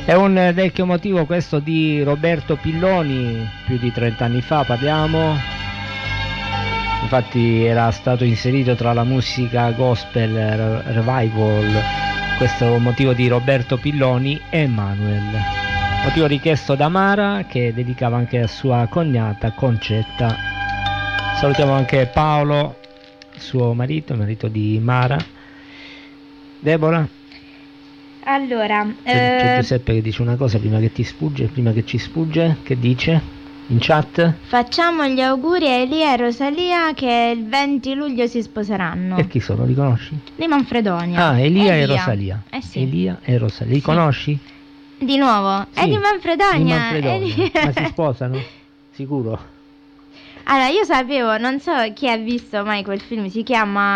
È un vecchio motivo questo di Roberto Pilloni, più di 30 anni fa parliamo. Infatti era stato inserito tra la musica gospel revival questo motivo di Roberto Pilloni e Emanuel. Motivo richiesto da Mara, che dedicava anche a sua cognata Concetta. Salutiamo anche Paolo, suo marito, il marito di Mara. Deborah? Allora, c'è Giuseppe che dice una cosa prima che ti sfugge, prima che ci sfugge. Che dice in chat? Facciamo gli auguri a Elia e Rosalia che il 20 luglio si sposeranno. E chi sono? Li conosci? Di Manfredonia. Ah, Elia e Rosalia. Sì. Elia e Rosalia. Li conosci? Di nuovo? Sì, è di Manfredonia. Ma si sposano? Sicuro? Allora, io sapevo, non so chi ha visto mai quel film, si chiama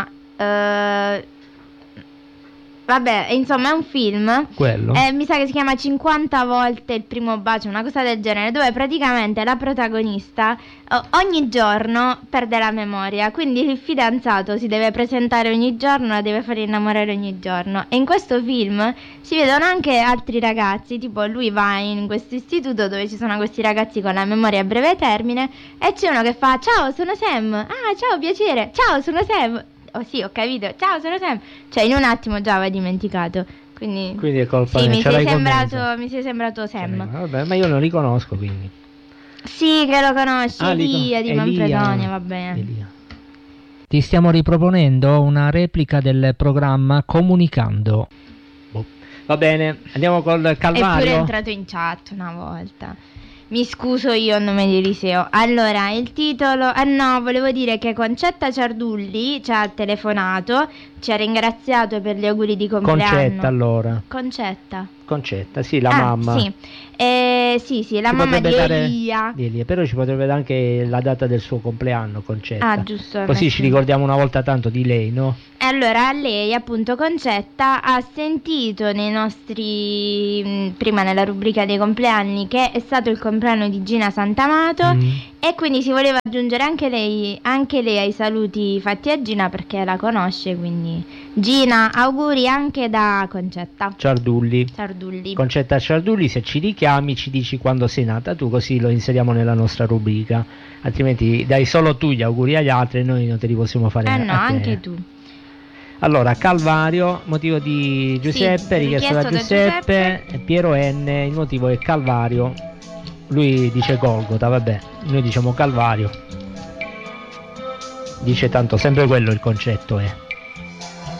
vabbè, insomma è un film. Quello? Mi sa che si chiama 50 volte il primo bacio, una cosa del genere, dove praticamente la protagonista ogni giorno perde la memoria, quindi il fidanzato si deve presentare ogni giorno, la deve fare innamorare ogni giorno. E in questo film si vedono anche altri ragazzi, tipo lui va in questo istituto dove ci sono questi ragazzi con la memoria a breve termine e c'è uno che fa: ciao, sono Sam. Ah, ciao, piacere. Ciao, sono Sam. Oh sì, ho capito. Ciao, sono Sam. Cioè in un attimo già aveva dimenticato. Quindi è colpa sì, mia. mi sei sembrato Sam. Vabbè, ma io non lo riconosco, quindi. Sì, che lo conosci, Elia di Manfredonia, va bene. Elia. Ti stiamo riproponendo una replica del programma Comunicando. Va bene, andiamo col Calvario. È pure entrato in chat una volta. Mi scuso io a nome di Eliseo. Allora, il titolo... no, volevo dire che Concetta Ciardulli ci ha telefonato, ci ha ringraziato per gli auguri di compleanno. Concetta, allora. Concetta, sì, la mamma. Sì. Sì, la mamma di Elia. Però ci potrebbe dare anche la data del suo compleanno, Concetta. Ah, giusto. Così ci ricordiamo una volta tanto di lei, no? Allora, lei, appunto, Concetta, ha sentito nei nostri... prima nella rubrica dei compleanni, che è stato il compleanno di Gina Santamato e quindi si voleva aggiungere anche lei ai saluti fatti a Gina perché la conosce, quindi Gina, auguri anche da Concetta Ciardulli. Concetta Ciardulli, se ci richiami ci dici quando sei nata tu, così lo inseriamo nella nostra rubrica, altrimenti dai solo tu gli auguri agli altri e noi non te li possiamo fare a te. Anche tu. Allora, Calvario, motivo di Giuseppe, sì, richiesto da Giuseppe. Piero N, il motivo è Calvario, lui dice Golgota, vabbè, noi diciamo Calvario, dice tanto sempre quello il concetto è.